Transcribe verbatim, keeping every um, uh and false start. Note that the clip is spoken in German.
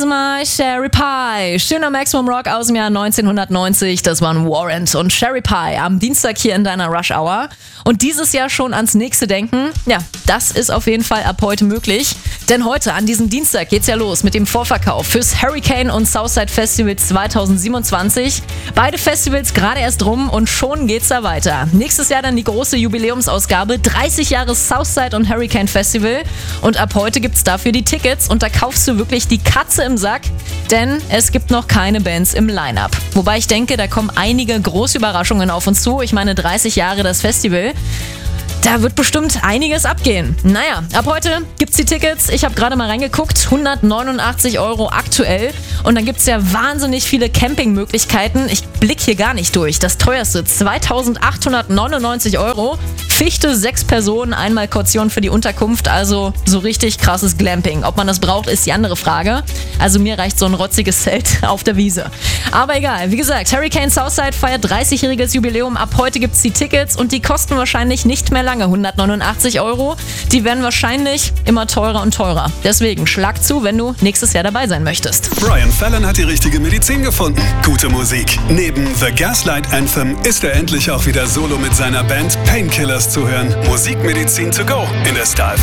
Mal Sherry Pie. Schöner Maximum Rock aus dem Jahr neunzehnhundertneunzig. Das waren Warrant und Sherry Pie am Dienstag hier in deiner Rush Hour. Und dieses Jahr schon ans nächste denken, ja, das ist auf jeden Fall ab heute möglich. Denn heute, an diesem Dienstag, geht's ja los mit dem Vorverkauf fürs Hurricane und Southside Festival zweitausendsiebenundzwanzig. Beide Festivals gerade erst rum und schon geht's da weiter. Nächstes Jahr dann die große Jubiläumsausgabe, dreißig Jahre Southside und Hurricane Festival. Und ab heute gibt's dafür die Tickets und da kaufst du wirklich die Katze im Sack, denn es gibt noch keine Bands im Line-Up. Wobei ich denke, da kommen einige große Überraschungen auf uns zu. Ich meine, dreißig Jahre das Festival. Da wird bestimmt einiges abgehen. Naja, ab heute gibt's die Tickets. Ich habe gerade mal reingeguckt. hundertneunundachtzig Euro aktuell. Und dann gibt's ja wahnsinnig viele Campingmöglichkeiten. Ich blick hier gar nicht durch. Das teuerste zweitausendachthundertneunundneunzig Euro. Fichte, sechs Personen, einmal Kaution für die Unterkunft. Also so richtig krasses Glamping. Ob man das braucht, ist die andere Frage. Also mir reicht so ein rotziges Zelt auf der Wiese. Aber egal. Wie gesagt, Hurricane Southside feiert dreißigjähriges Jubiläum. Ab heute gibt's die Tickets und die kosten wahrscheinlich nicht mehr lange. hundertneunundachtzig Euro. Die werden wahrscheinlich immer teurer und teurer. Deswegen schlag zu, wenn du nächstes Jahr dabei sein möchtest. Brian Fallon hat die richtige Medizin gefunden. Gute Musik. Neben The Gaslight Anthem ist er endlich auch wieder solo mit seiner Band Painkillers zu hören. Musikmedizin to go in der Star F M.